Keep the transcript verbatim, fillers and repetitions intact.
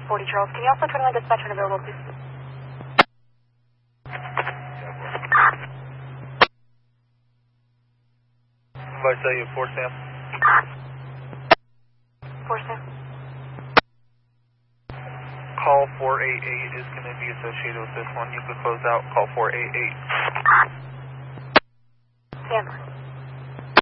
forty Charles. Can you also turn on dispatch when available, please? Advise that you have four Sam. four Sam. Call four eight eight is going to be associated with this one. You can close out. Call four eight eight. Stand by.